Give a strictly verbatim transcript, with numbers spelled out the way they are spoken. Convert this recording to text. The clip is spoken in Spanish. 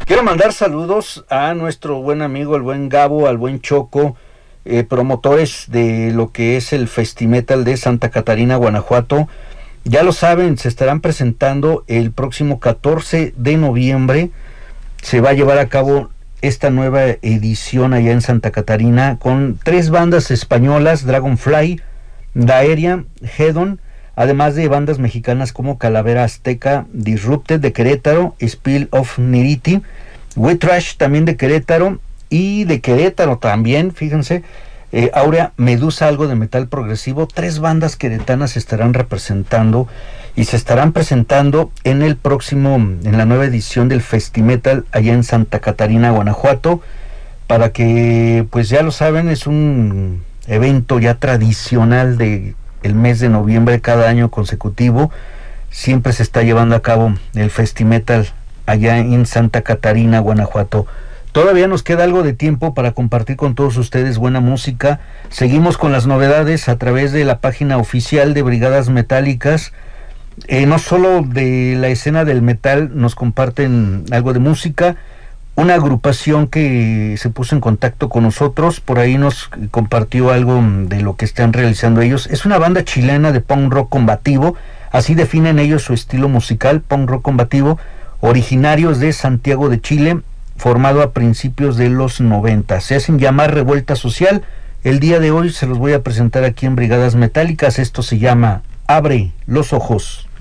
Quiero mandar saludos a nuestro buen amigo, el buen Gabo, al buen Choco, eh, promotores de lo que es el Festimetal de Santa Catarina, Guanajuato. Ya lo saben, se estarán presentando el próximo catorce de noviembre. Se va a llevar a cabo esta nueva edición allá en Santa Catarina con tres bandas españolas: Dragonfly, Daeria, Hedon, además de bandas mexicanas como Calavera Azteca, Disrupted de Querétaro, Spill of Niriti, We Trash también de Querétaro, y de Querétaro también, fíjense, eh, Aurea Medusa, algo de metal progresivo. Tres bandas queretanas se estarán representando y se estarán presentando en el próximo, en la nueva edición del Festimetal allá en Santa Catarina, Guanajuato, para que, pues ya lo saben, es un evento ya tradicional de el mes de noviembre, cada año consecutivo. Siempre se está llevando a cabo el Festimetal allá en Santa Catarina, Guanajuato. Todavía nos queda algo de tiempo para compartir con todos ustedes buena música. Seguimos con las novedades a través de la página oficial de Brigadas Metálicas. Eh, no solo de la escena del metal nos comparten algo de música. Una agrupación que se puso en contacto con nosotros, por ahí nos compartió algo de lo que están realizando ellos. Es una banda chilena de punk rock combativo, así definen ellos su estilo musical, punk rock combativo, originarios de Santiago de Chile, formado a principios de los noventa. Se hacen llamar Revuelta Social. El día de hoy se los voy a presentar aquí en Brigadas Metálicas. Esto se llama Abre los Ojos.